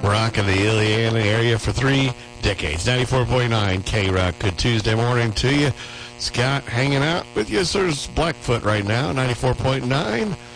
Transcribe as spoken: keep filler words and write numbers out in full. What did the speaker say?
rock in the Illiana area for three decades. ninety-four point nine K-Rock. Good Tuesday morning to you. Scott hanging out with you. So there's Blackfoot right now, ninety-four point nine.